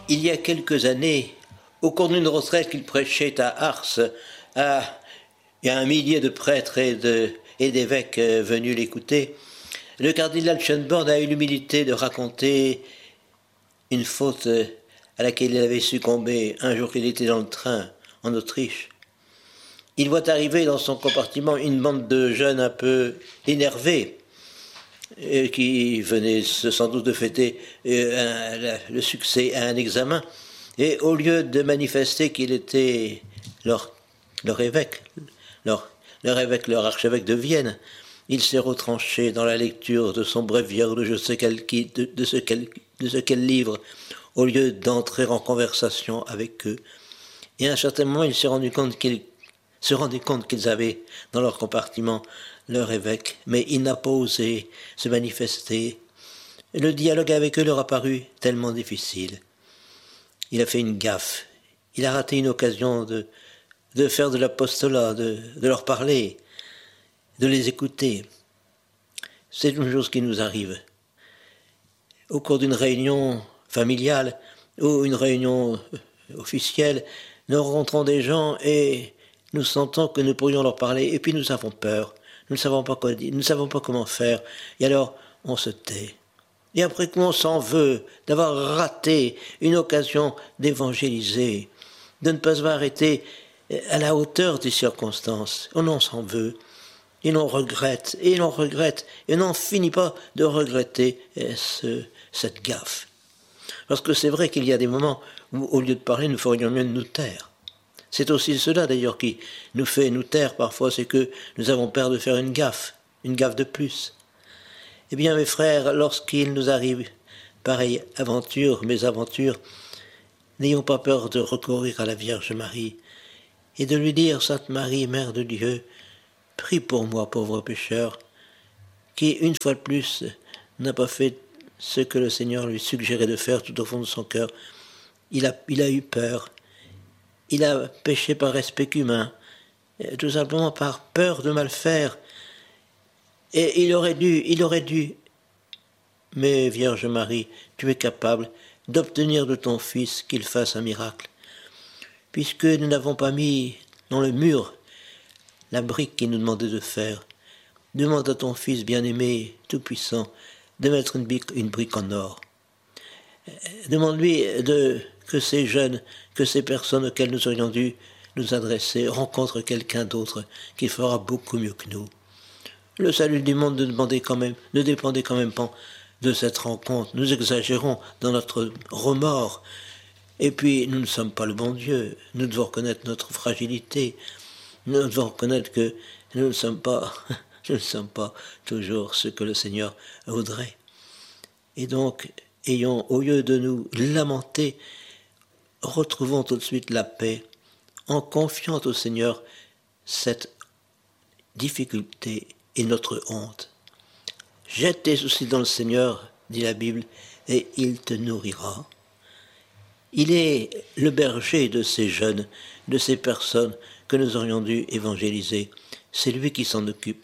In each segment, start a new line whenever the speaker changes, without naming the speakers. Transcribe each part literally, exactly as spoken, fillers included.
il y a quelques années, au cours d'une retraite qu'il prêchait à Ars, à, il y a un millier de prêtres et, de, et d'évêques venus l'écouter, le cardinal Schönborn a eu l'humilité de raconter une faute à laquelle il avait succombé un jour qu'il était dans le train en Autriche. Il voit arriver dans son compartiment une bande de jeunes un peu énervés, qui venaient sans doute de fêter un, le succès à un examen, et au lieu de manifester qu'il était leur, leur évêque, leur, leur évêque, leur archevêque de Vienne, il s'est retranché dans la lecture de son bréviaire de je sais quel, de, de, ce quel, de ce quel livre, au lieu d'entrer en conversation avec eux. Et à un certain moment, il s'est rendu compte qu'ils se rendaient compte qu'ils avaient dans leur compartiment leur évêque, mais il n'a pas osé se manifester. Le dialogue avec eux leur a paru tellement difficile. Il a fait une gaffe. Il a raté une occasion de, de faire de l'apostolat, de, de leur parler, de les écouter. C'est une chose qui nous arrive. Au cours d'une réunion familiale ou une réunion officielle, nous rencontrons des gens et nous sentons que nous pourrions leur parler, et puis nous avons peur. Nous ne savons pas quoi dire, nous ne savons pas comment faire, et alors on se tait. Et après coup on s'en veut d'avoir raté une occasion d'évangéliser, de ne pas avoir été à la hauteur des circonstances. On en s'en veut, et l'on regrette, et l'on regrette, et on n'en finit pas de regretter ce, cette gaffe. Parce que c'est vrai qu'il y a des moments où, au lieu de parler, nous ferions mieux de nous taire. C'est aussi cela d'ailleurs qui nous fait nous taire parfois, c'est que nous avons peur de faire une gaffe, une gaffe de plus. Eh bien mes frères, lorsqu'il nous arrive pareille aventure, mésaventure, n'ayons pas peur de recourir à la Vierge Marie et de lui dire, Sainte Marie, Mère de Dieu, prie pour moi, pauvre pécheur, qui une fois de plus n'a pas fait ce que le Seigneur lui suggérait de faire tout au fond de son cœur. Il a, il a eu peur. Il a péché par respect humain, tout simplement par peur de mal faire. Et il aurait dû, il aurait dû, mais Vierge Marie, tu es capable d'obtenir de ton Fils qu'il fasse un miracle, puisque nous n'avons pas mis dans le mur la brique qu'il nous demandait de faire. Demande à ton Fils bien-aimé, tout-puissant, de mettre une brique, une brique en or. Demande-lui de... que ces jeunes, que ces personnes auxquelles nous aurions dû nous adresser rencontrent quelqu'un d'autre qui fera beaucoup mieux que nous. Le salut du monde ne dépendait quand même, ne dépendait quand même pas de cette rencontre. Nous exagérons dans notre remords. Et puis, nous ne sommes pas le bon Dieu. Nous devons reconnaître notre fragilité. Nous devons reconnaître que nous ne sommes pas, nous ne sommes pas toujours ce que le Seigneur voudrait. Et donc, ayons, au lieu de nous lamenter, retrouvons tout de suite la paix en confiant au Seigneur cette difficulté et notre honte. Jette tes soucis dans le Seigneur, dit la Bible, et il te nourrira. Il est le berger de ces jeunes, de ces personnes que nous aurions dû évangéliser. C'est lui qui s'en occupe.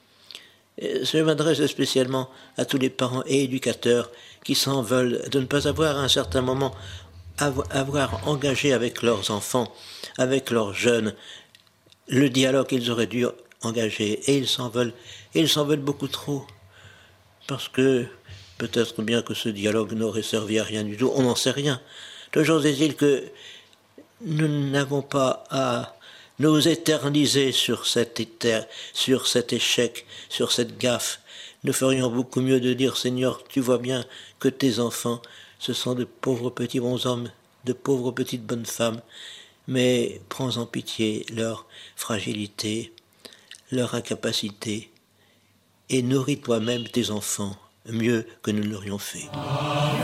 Je m'adresse spécialement à tous les parents et éducateurs qui s'en veulent de ne pas avoir à un certain moment avoir engagé avec leurs enfants, avec leurs jeunes, le dialogue qu'ils auraient dû engager. Et ils s'en veulent, et ils s'en veulent beaucoup trop. Parce que peut-être bien que ce dialogue n'aurait servi à rien du tout, on n'en sait rien. Toujours est-il que nous n'avons pas à nous éterniser sur cet, éter, sur cet échec, sur cette gaffe. Nous ferions beaucoup mieux de dire, Seigneur, tu vois bien que tes enfants, ce sont de pauvres petits bons hommes, de pauvres petites bonnes femmes, mais prends en pitié leur fragilité, leur incapacité, et nourris toi-même tes enfants mieux que nous l'aurions fait.